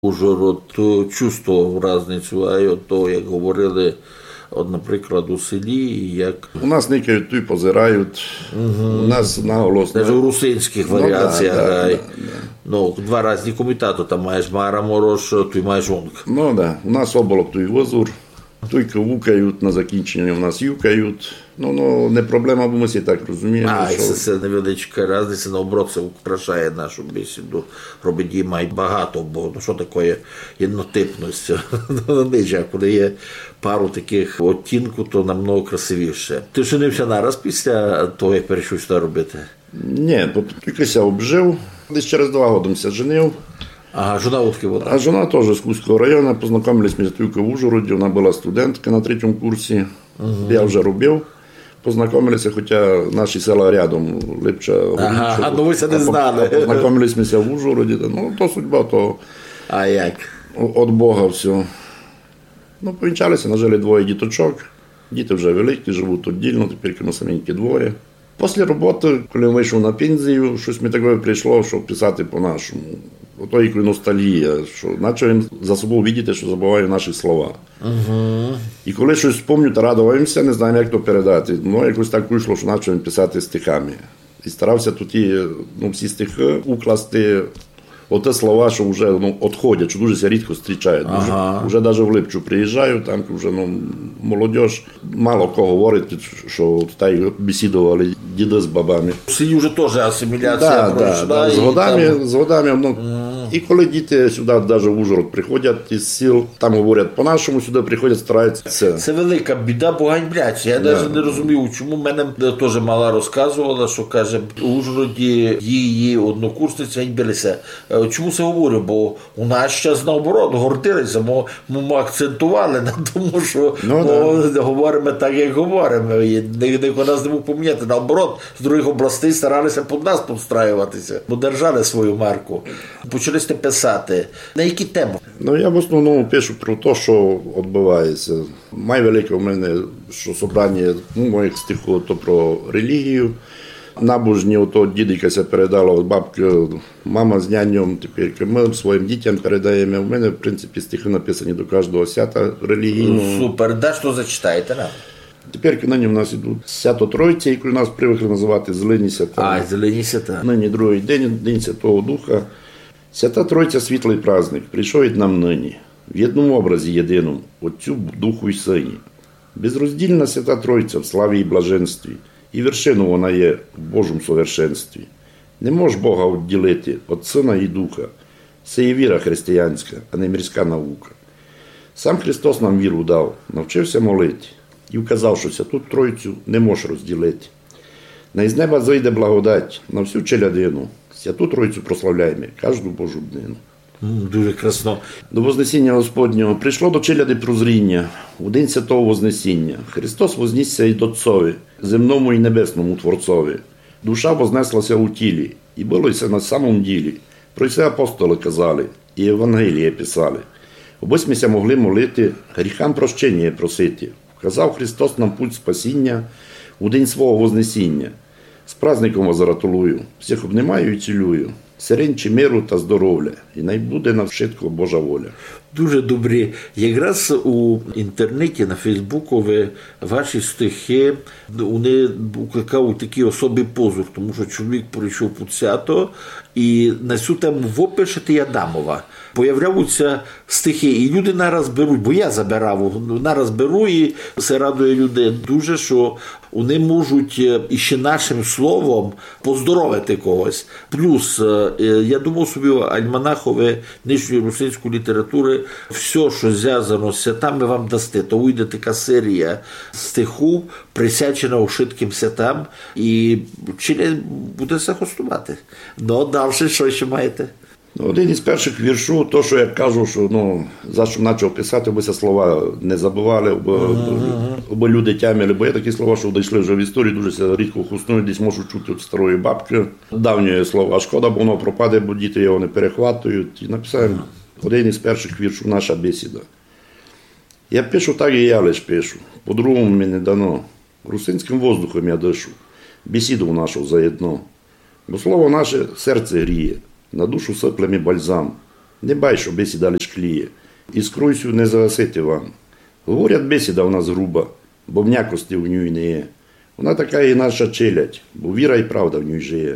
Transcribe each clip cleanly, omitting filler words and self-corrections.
Ужгород чувствував різницю, а й от того, як говорили, от, наприклад, у селі, як... У нас никають, тут позирають, у нас наголос... Навіть у русинських варіаціях. Ну, два різні комітети, там маєш Мара Морош, тут маєш Онг. Ну, да. У нас оболок, тут возур. Тільки вукають, на закінчення у нас юкають. Ну, не проблема, бо ми всі так розуміємо. Це невеличка різниця, наоборот, це украшає нашу бесіду. Робить її має багато, бо що таке єднотипність? Коли є пару таких оттінків, то намного красивіше. Ти женився нараз після того, як перейшов сюди робити? Ні, тільки ся обжив, десь через 2 роки ся женив. Ага, жена откуда була? А жена теж з Кузького району, познайомились ми тільки в Ужгороді, вона була студентка на 3-му курсі, я вже робив. Познайомилися, хоча наші села рядом, Липча, Ага, ну ви це не знали. Познайомились ми в Ужгороді, ну то судьба, то а як? От Бога все. Ну, повінчалися, нажили 2 діточок, діти вже великі, живуть віддільно, тепер ми саменькі 2. Після роботи, коли вийшов на пенсію, щось мені таке прийшло, щоб писати по-нашому. Ото і ностальгія, що почав за собою бачити, що забуваю наші слова. І коли щось пам'ятаю, то радувався, не знаю, як то передати. Ну, якось так вийшло, що почав писати стихами. І старався тут всі стихи укласти оте слова, що вже відходять, що дуже рідко зустрічають. Вже навіть в Липчу приїжджаю, там вже молодь, мало кого говорить, що так бесідували діди з бабами. В селі вже теж асиміляція пройшла. З годами. І коли діти сюди, навіть в Ужгород, приходять із сіл, там говорять по-нашому, сюди приходять, стараються. Це велика біда, бо ганьблять. Я навіть не розумію, чому. Мене теж мала розказувала, що, каже, у Ужгороді її однокурсниці ганьбилися. Чому це говорю? Бо у нас зараз наоборот гордилися, ми акцентували на тому, що говоримо так, як говоримо. І ніхто нас не мог поміняти. Наоборот, з других областей старалися під нас підстраюватися, бо держали свою марку. Почали писати. На які теми? Ну, я в основному пишу про те, що відбувається. Найвелике в мене, що собрання моїх стихів, то про релігію. Набожні, ото дідикася передала від бабки, мама з няньом, тепер ми своїм дітям передаємо. У мене, в принципі, стихи написані до кожного свята релігійного. Супер, да, що зачитаєте нам? Тепер нині в нас йдуть свято Тройці, яку нас привикли називати Зелені свята. Зелені свята. Нині другий день, День Святого Духа. Свята Тройця – світлий праздник, прийшов від нам нині, в єдному образі єдиному, Отцю, Духу і Сині. Безроздільна Свята Тройця в славі і блаженстві, і вершину вона є в Божому совершенстві. Не мож Бога відділити від Сина і Духа. Це є віра християнська, а не мирська наука. Сам Христос нам віру дав, навчився молити і вказав, що Святу Тройцю не мож розділити. На із неба зійде благодать на всю челядину. Святу Тройцю прославляємо кожну Божу днину. Дуже красно. До Вознесіння Господнього прийшло до челяди прозріння, у день Святого Вознесіння. Христос вознісся і до Отцові, земному і небесному Творцові. Душа вознеслася у тілі, і билося на самому ділі. Про це апостоли казали, і Євангеліє писали. Обось ми ся могли молити, гріхам прощення просити. Вказав Христос нам путь спасіння у день свого Вознесіння. З праздником вас гратулую, всіх обнімаю і цілюю. Сиренчі миру та здоров'я, і най буде на вшитку Божа воля. Дуже добрі. Якраз у інтернеті, на Фейсбуку, ваші стихи, вони викликають такий особий позов, тому що чоловік прийшов під свято, і на цю тему вопишете Адамова. Появляються стихи, і люди нараз беруть, бо я забирав, нараз беру, і це радує людей дуже, що вони можуть іще нашим словом поздоровити когось. Плюс, я думав собі, альманахове нижньої русинської літератури, все, що зв'язано з святами, вам дасте. То вийде така серія стиху, присвячена ушитким святам, і Чилі буде це гостувати. Ну, далі, що ще маєте? Один із перших віршів, то, що я кажу, що за що почав писати, бо ці слова не забували, бо люди тямили, бо є такі слова, що дійшли вже в історію, дуже рідко хуснують, десь можуть чути від старої бабки. Давні слова, шкода, бо воно пропаде, бо діти його не перехватують. І написав один із перших віршів «Наша бесіда». Я пишу так, і я лиш пишу, по-другому мені не дано. Русинським воздухом я дишу, бесіду нашу заєдно. Бо слово наше серце гріє, на душу сипле мій бальзам. Не бай, що бесіда лиш кліє, і скройсю не загасити вам. Говорять, бесіда в нас груба, бо м'якості в ній не є. Вона така і наша челядь, бо віра і правда в ній жиє.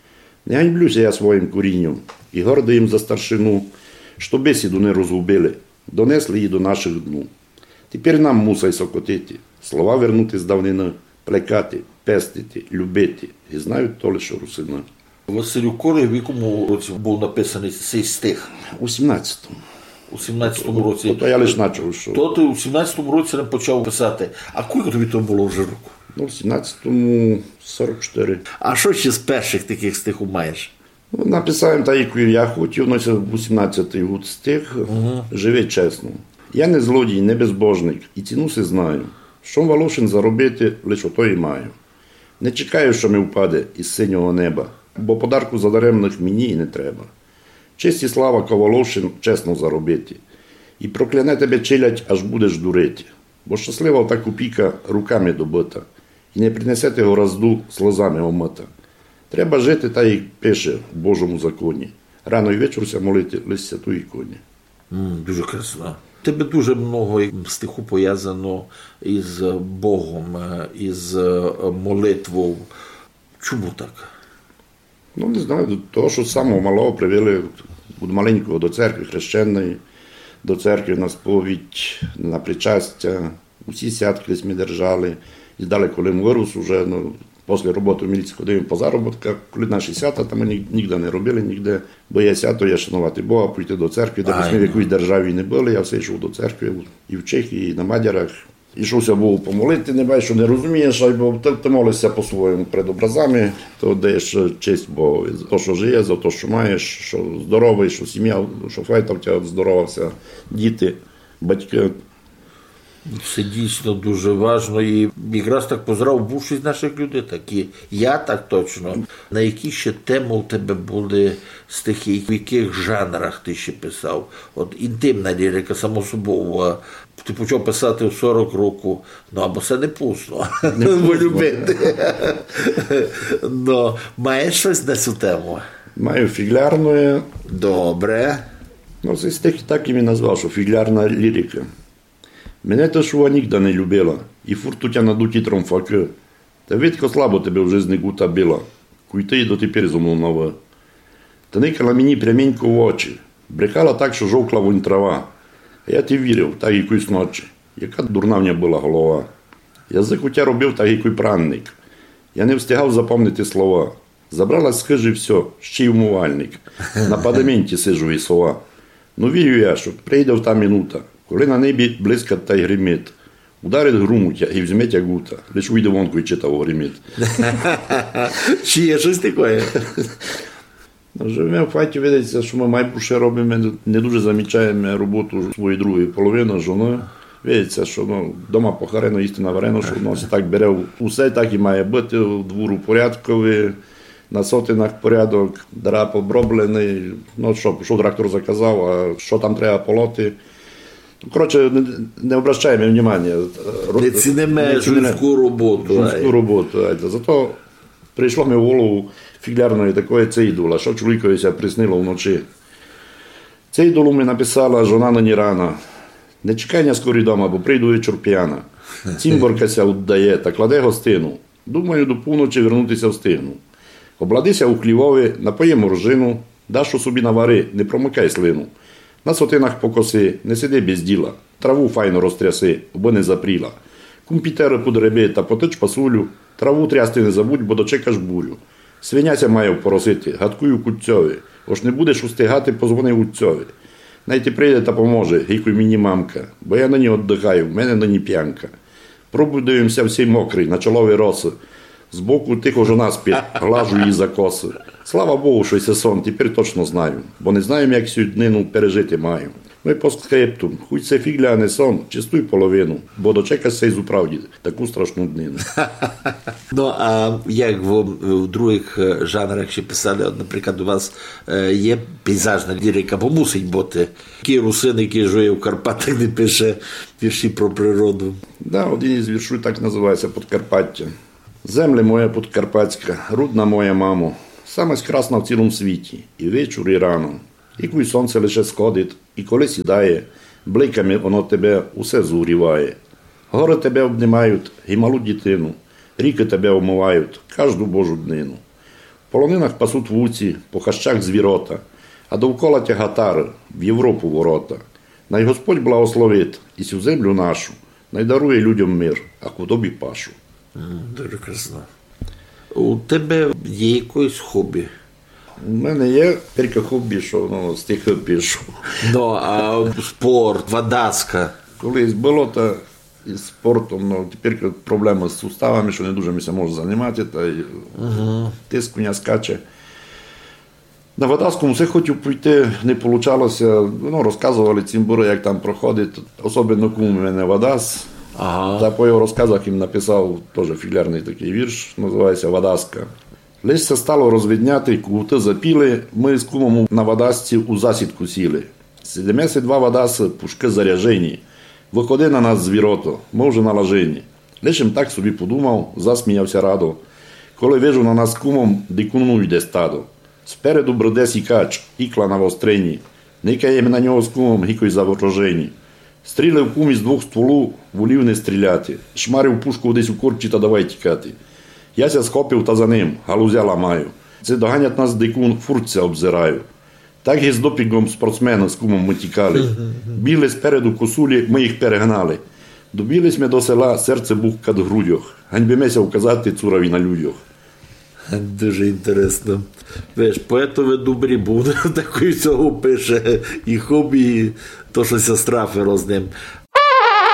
Не ганьблюся я своїм корінням і гордий їм за старшину, що бесіду не розгубили, донесли її до наших дну. Тепер нам мусить сокотити, слова вернути з давнини, плекати, пестити, любити. І знають то лише русина. Василю, коли в якому році був написаний цей стих? У 17-му. У 17-му році. То я лише почав, що... То ти у 17-му році не почав писати. А кілька тобі то було вже року? Ну, в 17-му 44. А що ще з перших таких стихів маєш? Ну, написав так, як я хотів, но це в 18-й год стих. Живи чесно. Я не злодій, не безбожник, і ціну си знаю. Що Волошин заробити, лише ото і маю. Не чекаю, що ми впаде із синього неба, бо подарку задаремних мені і не треба. Честь і слава Ковалошин чесно заробити. І прокляне тебе челядь, аж будеш дурити. Бо щаслива та копійка руками добита. І не принесе того разду сльозами омита. Треба жити, та й пише в Божому законі. Рано й вечорся молити лише святу іконі. Дуже красно. Тебе дуже много стиху пов'язано із Богом, із молитвою. Чому так? Ну, не знаю, того, що з самого малого привели від маленького до церкви хрещеної, до церкви на сповідь, на причастя. Усі святки ми держали. І далі, коли ми вирос, вже, після роботи в міліції ходимо по заробітках, коли наші свята, там ми ніде не робили, ніде. Бо є свято, є шанувати Бога, прийти до церкви, де ми в якійсь державі не були, я все йшов до церкви і в Чехії, і на Мадярах. Ішовся Богу помолити, не бачиш, що не розумієш, бо ти молишся по-своєму перед образами, то даєш честь Богу. За те, що жиє, за те, що маєш, що здоровий, що сім'я, що файта в тебе здоровався, діти, батьки. Це дійсно дуже важливо. І якраз так позрав більшість наших людей такі. Я так точно. На які ще теми у тебе були стихи, в яких жанрах ти ще писав? От інтимна лірика, само собою. Ти почав писати в 40 років, або це не пусто, бо любити. Маєш щось на цю тему? Маю фіглярну. Добре. Цей стих так і він назвав, що фіглярна лірика. Мене та шува нігда не любила, і фурту тя надуті тромфаки. Та видко слабо тебе в жизни гута била, куй ти і дотепер зо мною нова. Та никала мені пряменько в очі, брехала так, що жовкла вонь трава. А я ти вірив, так якусь ночі, яка дурна в мене була голова. Язик у тя робив так який пранник. Я не встигав запомнити слова. Забралась з хижі все, ще й умивальник. На падаменті сижу і сова. Вірю я, що прийде в та минута, коли на небі блискать та й гримить. Ударить грумутя і візьме тя гута. Лиш уйде вонку і читав гримить. Чи є щось таке? Живемо в файті, видається, що ми майбуше робимо, не дуже замічаємо роботу своєї другої половини, жоною. Видається, що вдома похарено, їсти наварено, що воно так бере усе, так і має бути, в двору порядкові, на сотинах порядок, драп оброблений, що трактор заказав, а що там треба полоти. Коротше, не обращаємо внимання. Не цінимо жінську роботу. Жінську роботу. Зато прийшло мені в голову фіглярної такої цейдула, що чоловікові ся приснило вночі. Цейдулу ми написала жона нині рано. Не чекай на скорі дома, бо прийду вечір п'яна. Цімборка ся віддає та кладе гостину. Думаю, до півночі вернутися встигну. Обладися у хлівові, напоє моржину, даш у собі навари, не промикай слину. На сотинах покоси, не сиди без діла, траву файно розтряси, бо не запріла. Компітери подреби та потич пасулю, траву трясти не забудь, бо дочекаш бурю. Свиняся має поросити, гадкую кутцьові, ось не будеш устигати, позвони утцьові. Найти прийде та поможе, гікуй мені мамка, бо я на ній віддихаю, в мене на ній п'янка. Пробудуємося всі мокрий, на чолові роси. Збоку тихо жона спить, глажу її за коси. Слава Богу, що це сон, тепер точно знаю, бо не знаю, як цю днину пережити маю. І постскриптум, хоч це фігля, а не сон, чистуй половину, бо дочекайся й зуправді таку страшну днину. А як в других жанрах ще писали, наприклад, у вас є пейзажна лірика, бо мусить бути. Який русин, який живе в Карпатах, не пише вірші про природу. Так, один із віршів так називається «Подкарпаття». Земля моя подкарпатська, рудна моя мамо, саме красна в цілому світі, і вечір, і рано. І коли сонце лише сходить, і коли сідає, бликами воно тебе усе зуріває. Гори тебе обнімають, і малу дитину, ріки тебе омивають, кожну божу днину. В полонинах пасуть вуці, по хащах звірота, а довкола тягатари, в Європу ворота. Най Господь благословить і цю землю нашу, най дарує людям мир, а худобі пашу. Дуже красно. У тебе є якесь хобі? У мене є тільки хобі, що стихи пишу. Ну, а спорт, водаска? Колись було то із спортом, тепер проблема з суставами, що не дуже ми може займати, та й тиск у мене скаче. На водаску все хотів пойти, не вийшло. Розказували цимбури, як там проходить. Особливо кум у мене водас. Та по його розказах їм написав теж філярний такий вірш, називається «Водаска». Лиш се стало розвідняти, кути запіли, ми з кумом на водасці у засідку сіли. 72 водаси, пушки заряжені. Виходи на нас звірото, ми вже налажені. Лишим так собі подумав, засміявся радо. Коли вижу на нас кумом, дикуну йде стадо. Спереду бреде сікач, ікла на вострені. Никаєм на нього з кумом гікой заворожені. Стрілив кум із 2 стволу, волів не стріляти. Шмарив пушку десь у корчі та давай тікати. Яся схопив та за ним, галузя ламаю. Це доганять нас дикун, фурця обзираю. Так і з допінгом спортсмена з кумом ми тікали. Біли спереду косулі, ми їх перегнали. Добілись ми до села, серце бухка до грудях. Ганьбимося вказати цурові на людях. Дуже інтересно. Веш, поетове добрі буде, такий цього пише і хобі, і то, що ся страфило з ним.